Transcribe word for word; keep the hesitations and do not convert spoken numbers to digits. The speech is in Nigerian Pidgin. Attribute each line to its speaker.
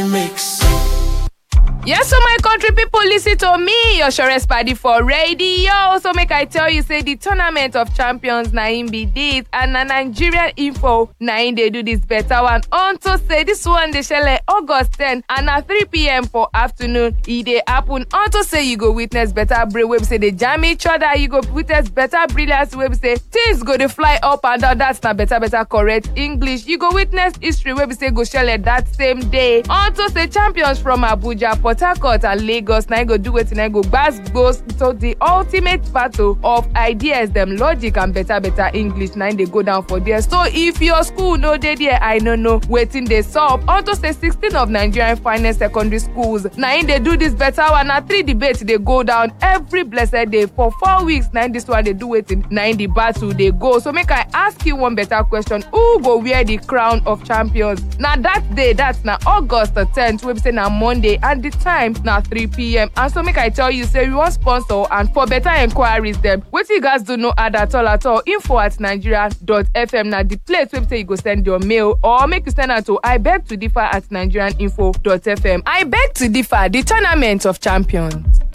Speaker 1: Mix.
Speaker 2: Yes, so my country people, listen to me, your surest party for radio. So make I tell you, say the tournament of champions na im be this, and na Nigerian info na im dey do this better one. Unto say this one dey shele August tenth and na three p.m. for afternoon. E dey happen. Unto say you go witness better brain wey be say dey jam each other. You go witness better brilliance wey be say things go dey fly up and down. That's na better better correct English. You go witness history wey be say go shele that same day. Unto say champions from Abuja, Port Harcourt and Lagos na go do wetin I go gbas goes to the ultimate battle of ideas, them logic and better better English na dey go down for there. So if your school no dey there, I no know wetin dey sup. Unto say sixteen of Nigerian finest secondary schools na im dey do this better one. Na three debates dey go down every blessed day for four weeks. Na this one dey do wetin na im the battle dey go. So make I ask you one better question: who go wear the crown of champions? Na that day, that's na August tenth, wey be say na Monday, and the time na three p.m. And so make I tell you, say you want sponsor and for better inquiries them, wetin you guys do no add at all at all. Info at nigeria dot f m na the place where say you go send your mail, or make you send out to I beg to differ at nigerian info dot f m. I beg to differ, the tournament of champions.